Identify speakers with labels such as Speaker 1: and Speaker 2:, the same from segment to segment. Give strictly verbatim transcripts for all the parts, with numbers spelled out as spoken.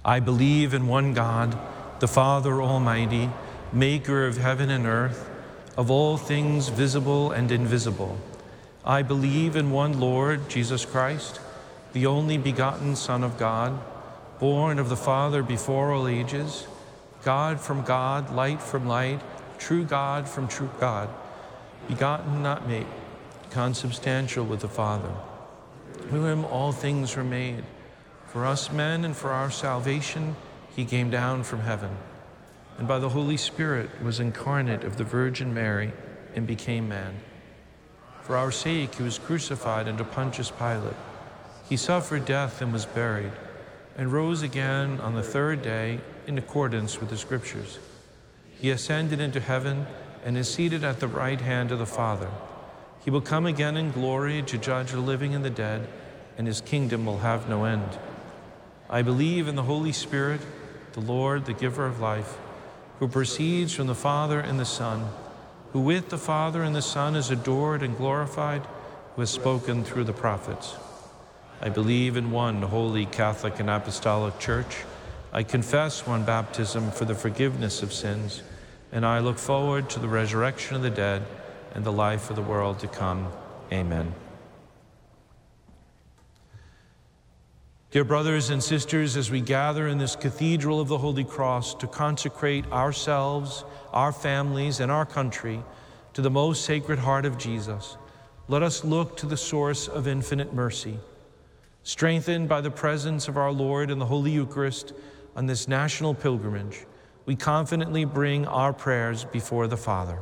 Speaker 1: I believe in one God, the Father Almighty, maker of heaven and earth, of all things visible and invisible. I believe in one Lord, Jesus Christ, the only begotten Son of God, born of the Father before all ages, God from God, light from light, true God from true God, begotten, not made, consubstantial with the Father. Through him all things were made. For us men and for our salvation, he came down from heaven, and by the Holy Spirit was incarnate of the Virgin Mary and became man. For our sake he was crucified under Pontius Pilate. He suffered death and was buried, and rose again on the third day in accordance with the Scriptures. He ascended into heaven and is seated at the right hand of the Father. He will come again in glory to judge the living and the dead, and his kingdom will have no end. I believe in the Holy Spirit, the Lord, the giver of life, who proceeds from the Father and the Son, who with the Father and the Son is adored and glorified, who has spoken through the prophets. I believe in one holy Catholic and Apostolic Church. I confess one baptism for the forgiveness of sins, and I look forward to the resurrection of the dead and the life of the world to come. Amen. Dear brothers and sisters, as we gather in this Cathedral of the Holy Cross to consecrate ourselves, our families, and our country to the most sacred heart of Jesus, let us look to the source of infinite mercy. Strengthened by the presence of our Lord in the Holy Eucharist on this national pilgrimage, we confidently bring our prayers before the Father.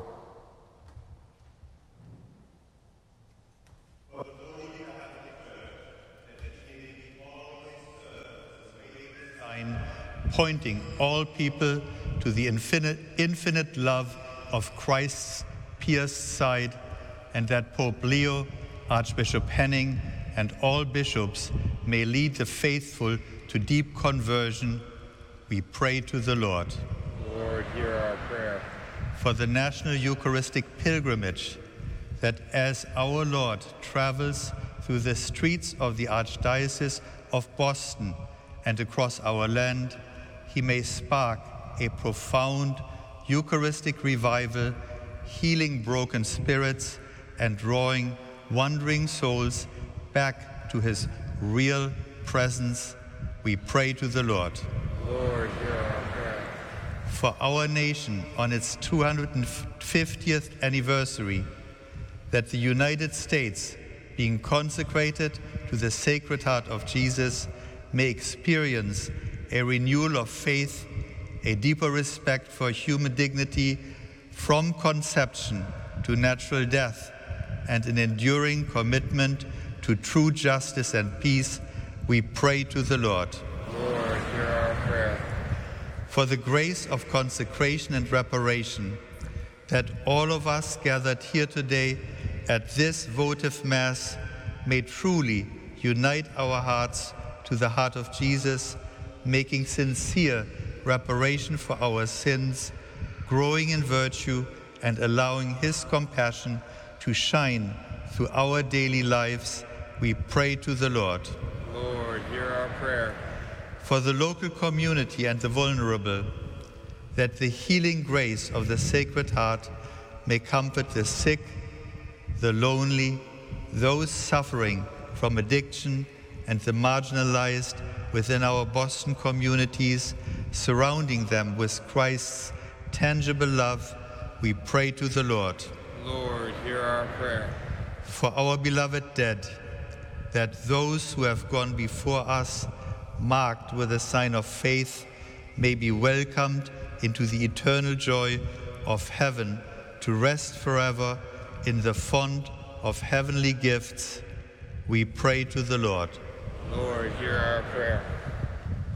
Speaker 2: Pointing all people to the infinite, infinite love of Christ's pierced side, and that Pope Leo, Archbishop Henning, and all bishops may lead the faithful to deep conversion, we pray to the Lord.
Speaker 3: Lord, hear our prayer.
Speaker 2: For the National Eucharistic Pilgrimage, that as our Lord travels through the streets of the Archdiocese of Boston and across our land, he may spark a profound Eucharistic revival, healing broken spirits and drawing wandering souls back to his real presence. We pray to the Lord.
Speaker 3: Lord, hear our prayer.
Speaker 2: For our nation on its two hundred fiftieth anniversary, that the United States, being consecrated to the Sacred Heart of Jesus, may experience a renewal of faith, a deeper respect for human dignity from conception to natural death, and an enduring commitment to true justice and peace, we pray to the Lord.
Speaker 3: Lord, hear our prayer.
Speaker 2: For the grace of consecration and reparation, that all of us gathered here today at this votive Mass may truly unite our hearts to the heart of Jesus, making sincere reparation for our sins, growing in virtue, and allowing his compassion to shine through our daily lives, we pray to the Lord.
Speaker 3: Lord, hear our prayer.
Speaker 2: For the local community and the vulnerable, that the healing grace of the Sacred Heart may comfort the sick, the lonely, those suffering from addiction, and the marginalized within our Boston communities, surrounding them with Christ's tangible love, we pray to the Lord.
Speaker 3: Lord, hear our prayer.
Speaker 2: For our beloved dead, that those who have gone before us, marked with a sign of faith, may be welcomed into the eternal joy of heaven to rest forever in the font of heavenly gifts, we pray to the Lord.
Speaker 3: Lord, hear our prayer.